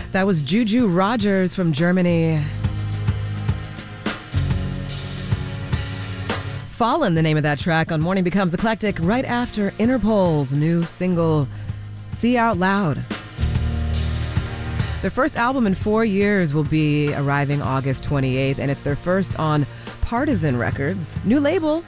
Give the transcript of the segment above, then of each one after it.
That was Juju Rogers from Germany. Fallen, the name of that track on Morning Becomes Eclectic, right after Interpol's new single, See Out Loud. Their first album in 4 years will be arriving August 28th, and it's their first on Partisan Records. New label.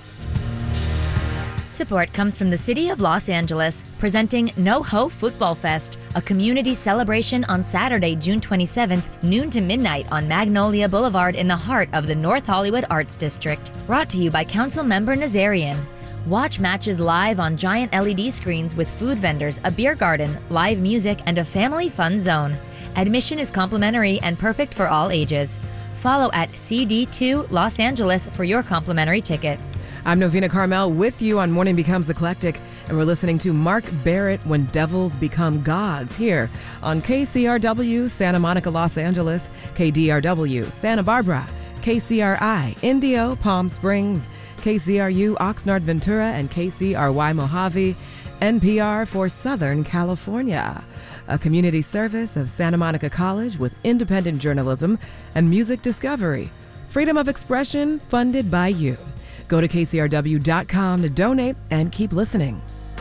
Support comes from the City of Los Angeles, presenting NoHo Football Fest, a community celebration on Saturday, June 27th, noon to midnight on Magnolia Boulevard in the heart of the North Hollywood Arts District. Brought to you by Councilmember Nazarian. Watch matches live on giant LED screens with food vendors, a beer garden, live music, and a family fun zone. Admission is complimentary and perfect for all ages. Follow at CD2 Los Angeles for your complimentary ticket. I'm Novena Carmel with you on Morning Becomes Eclectic, and we're listening to Mark Barrett, When Devils Become Gods, here on KCRW, Santa Monica, Los Angeles, KDRW, Santa Barbara, KCRI, Indio, Palm Springs, KCRU, Oxnard, Ventura, and KCRY, Mojave, NPR for Southern California. A community service of Santa Monica College with independent journalism and music discovery. Freedom of expression funded by you. Go to kcrw.com to donate and keep listening.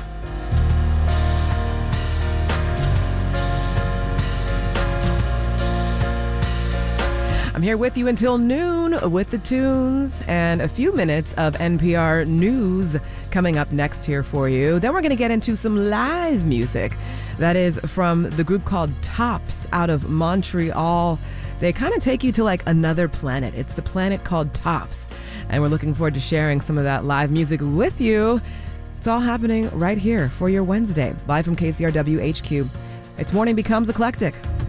I'm here with you until noon with the tunes and a few minutes of NPR news coming up next here for you. Then we're going to get into some live music. That is from the group called Tops out of Montreal. They kind of take you to like another planet. It's the planet called Tops. And we're looking forward to sharing some of that live music with you. It's all happening right here for your Wednesday, live from KCRW HQ. It's Morning Becomes Eclectic.